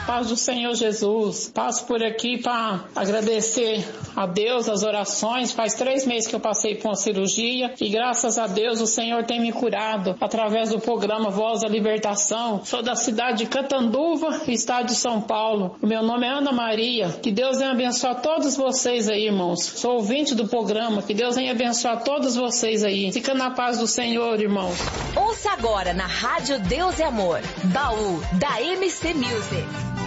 paz do Senhor Jesus. Passo por aqui para agradecer a Deus as orações. Faz 3 meses que eu passei por uma cirurgia e graças a Deus o Senhor tem me curado através do programa Voz da Libertação. Sou da cidade de Catanduva, estado de São Paulo. O meu nome é Ana Maria. Que Deus venha abençoar todos vocês aí, irmãos. Sou ouvinte do programa. Que Deus venha abençoar todos vocês aí. Fica na paz do Senhor, irmãos. Ouça agora na Rádio Deus e Amor, Baú da MC Music.